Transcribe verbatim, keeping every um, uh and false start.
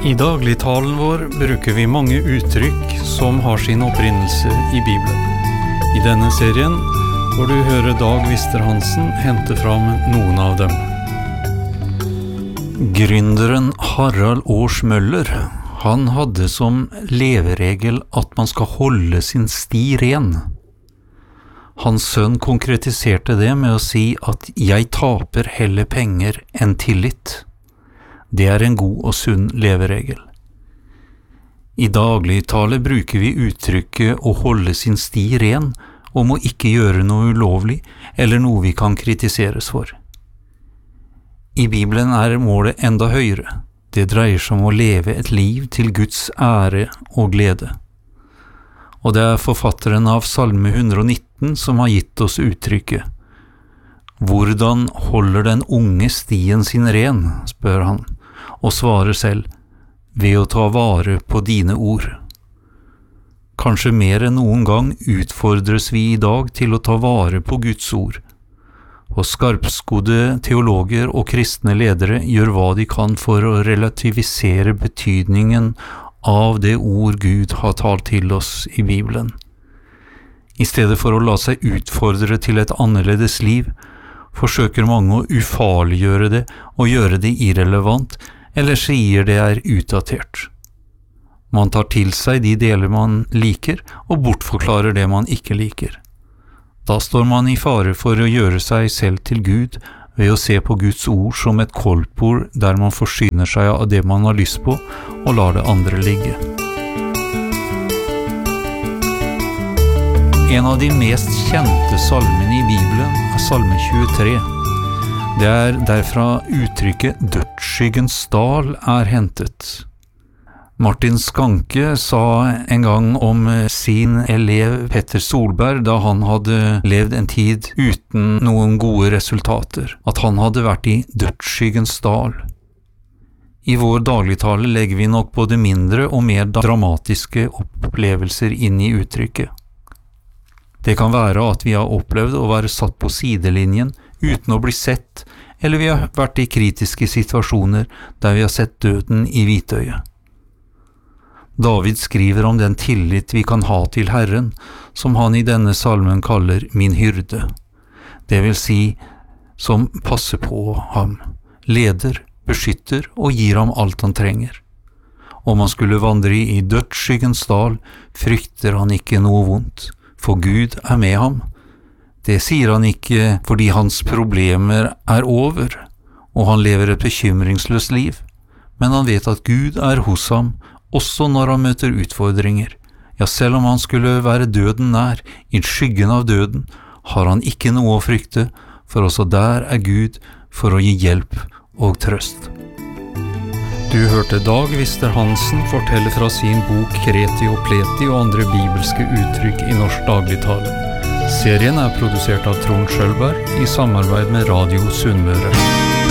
I dagligtalen vår bruker vi mange uttrykk som har sin opprinnelse i Bibelen. I denne serien får du høre Dag Wister-Hansen hente fram noen av dem. Gründeren Harald Års Møller, han hadde som leveregel at man skal holde sin sti ren. Hans sønn konkretiserte det med å si at «jeg taper heller penger enn tillit». Det er en god og sunn leveregel. I dagligtale bruker vi uttrykket å holde sin sti ren om å ikke gjøre noe ulovlig eller noe vi kan kritiseres for. I Bibelen er målet enda høyere. Det dreier seg om å leve et liv til Guds ære og glede. Og det er forfatteren av Salme one nineteen som har gitt oss uttrykket. Hvordan holder den unge stien sin ren, spør han, og svarer selv, ved å ta vare på dine ord. Kanskje mer enn noen gang utfordres vi i dag til å ta vare på Guds ord, og skarpskodde teologer og kristne ledere gjør hva de kan for å relativisere betydningen av det ord Gud har talt til oss i Bibelen. I stedet for å la seg utfordre til et annerledes liv, forsøker mange å ufarliggjøre det og gjøre det irrelevant, eller sier det er utdatert. Man tar til seg de deler man liker, og bortforklarer det man ikke liker. Da står man i fare for å gjøre seg selv til Gud ved å se på Guds ord som et koldtbord der man forsyner seg av det man har lyst på, og lar det andre ligge. En av de mest kjente salmene i Bibelen er salme tjuetre. Det er derfra uttrykket «dødsskyggens dal» er hentet. Martin Skanke sa en gang om sin elev Petter Solberg da han hadde levd en tid uten noen gode resultater, at han hadde vært i «dødsskyggens dal». I vår dagligtale legger vi nok både mindre og mer dramatiske opplevelser inn i uttrykket. Det kan være at vi har opplevd å være satt på sidelinjen uten å bli sett, eller vi har vært i kritiske situasjoner der vi har sett døden i hvitøyet. David skriver om den tillit vi kan ha til Herren, som han i denne salmen kaller min hyrde. Det vil si, som passer på ham, leder, beskytter og gir ham alt han trenger. Om han skulle vandre i dødsskyggens dal, frykter han ikke noe vondt, for Gud er med ham. Det sier han ikke fordi hans problemer er over, og han lever et bekymringsløst liv, men han vet at Gud er hos ham, også når han møter utfordringer. Ja, selv om han skulle være døden nær, i skyggen av døden, har han ikke noe å frykte, for også der er Gud for å gi hjelp og trøst. Du hørte Dag Wister-Hansen fortelle fra sin bok Kreti og Pleti og andre bibelske uttrykk i norsk dagligtale. Serien er produsert av Trond Schølberg i samarbeid med Radio Sunnmøre.